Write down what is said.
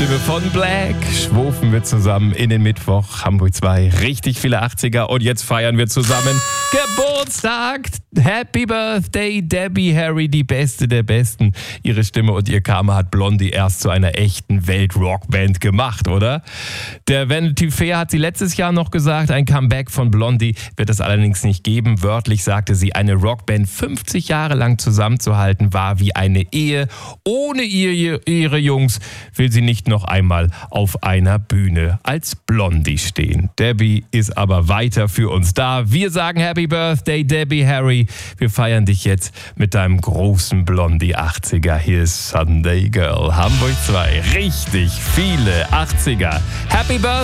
Stimme von Black schwufen wir zusammen in den Mittwoch. Hamburg 2, richtig viele 80er und jetzt feiern wir zusammen Geburtstag. Happy Birthday, Debbie Harry, die Beste der Besten. Ihre Stimme und ihr Karma hat Blondie erst zu einer echten Welt-Rockband gemacht, oder? Der Vanity Fair hat sie letztes Jahr noch gesagt, ein Comeback von Blondie wird es allerdings nicht geben. Wörtlich sagte sie, eine Rockband 50 Jahre lang zusammenzuhalten war wie eine Ehe. Ohne ihre Jungs will sie nicht noch einmal auf einer Bühne als Blondie stehen. Debbie ist aber weiter für uns da. Wir sagen Happy Birthday, Debbie Harry. Wir feiern dich jetzt mit deinem großen Blondie 80er. Hier ist Sunday Girl. Hamburg 2. Richtig viele 80er. Happy Birthday.